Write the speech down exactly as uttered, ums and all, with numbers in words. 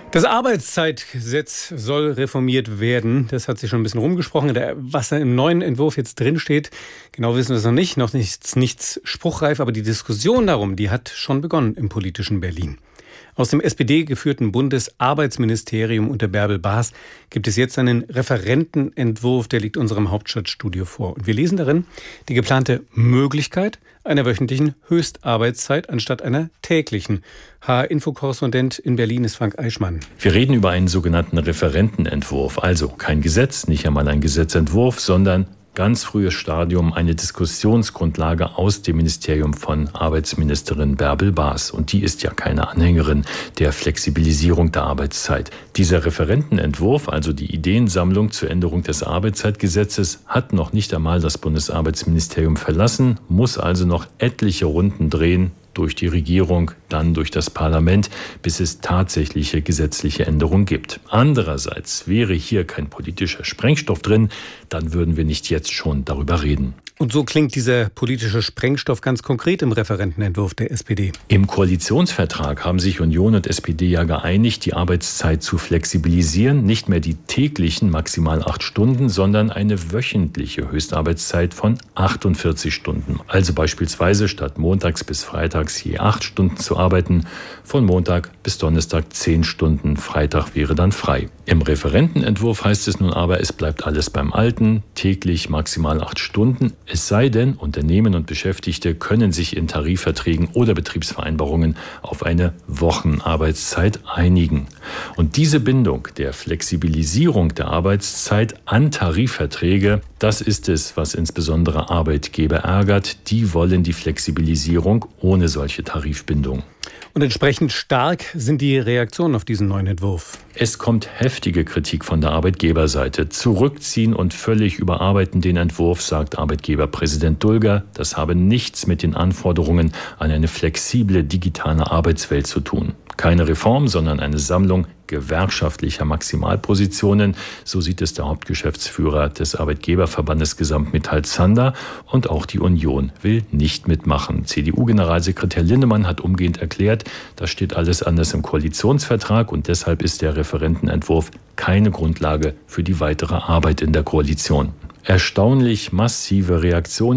Das Arbeitszeitgesetz soll reformiert werden. Das hat sich schon ein bisschen rumgesprochen. Was da im neuen Entwurf jetzt drinsteht, genau wissen wir es noch nicht. Noch nichts, nichts spruchreif, aber die Diskussion darum, die hat schon begonnen im politischen Berlin. Aus dem S P D-geführten Bundesarbeitsministerium unter Bärbel Baas gibt es jetzt einen Referentenentwurf, der liegt unserem Hauptstadtstudio vor. Und wir lesen darin die geplante Möglichkeit einer wöchentlichen Höchstarbeitszeit anstatt einer täglichen. H R-Info-Korrespondent in Berlin ist Frank Eichmann. Wir reden über einen sogenannten Referentenentwurf, also kein Gesetz, nicht einmal ein Gesetzentwurf, sondern ganz frühes Stadium, eine Diskussionsgrundlage aus dem Ministerium von Arbeitsministerin Bärbel Baas. Und die ist ja keine Anhängerin der Flexibilisierung der Arbeitszeit. Dieser Referentenentwurf, also die Ideensammlung zur Änderung des Arbeitszeitgesetzes, hat noch nicht einmal das Bundesarbeitsministerium verlassen, muss also noch etliche Runden drehen, durch die Regierung, dann durch das Parlament, bis es tatsächliche gesetzliche Änderungen gibt. Andererseits wäre hier kein politischer Sprengstoff drin, dann würden wir nicht jetzt schon darüber reden. Und so klingt dieser politische Sprengstoff ganz konkret im Referentenentwurf der S P D. Im Koalitionsvertrag haben sich Union und S P D ja geeinigt, die Arbeitszeit zu flexibilisieren. Nicht mehr die täglichen maximal acht Stunden, sondern eine wöchentliche Höchstarbeitszeit von achtundvierzig Stunden. Also beispielsweise statt montags bis freitags je acht Stunden zu arbeiten, von Montag bis Donnerstag zehn Stunden, Freitag wäre dann frei. Im Referentenentwurf heißt es nun aber, es bleibt alles beim Alten, täglich maximal acht Stunden. Es sei denn, Unternehmen und Beschäftigte können sich in Tarifverträgen oder Betriebsvereinbarungen auf eine Wochenarbeitszeit einigen. Und diese Bindung der Flexibilisierung der Arbeitszeit an Tarifverträge, das ist es, was insbesondere Arbeitgeber ärgert. Die wollen die Flexibilisierung ohne solche Tarifbindung. Und entsprechend stark sind die Reaktionen auf diesen neuen Entwurf. Es kommt heftige Kritik von der Arbeitgeberseite. Zurückziehen und völlig überarbeiten den Entwurf, sagt Arbeitgeberpräsident Dulger. Das habe nichts mit den Anforderungen an eine flexible digitale Arbeitswelt zu tun. Keine Reform, sondern eine Sammlung gewerkschaftlicher Maximalpositionen. So sieht es der Hauptgeschäftsführer des Arbeitgeberverbandes Gesamtmetall Zander. Und auch die Union will nicht mitmachen. C D U-Generalsekretär Linnemann hat umgehend erklärt, das steht alles anders im Koalitionsvertrag und deshalb ist der Referentenentwurf keine Grundlage für die weitere Arbeit in der Koalition. Erstaunlich massive Reaktionen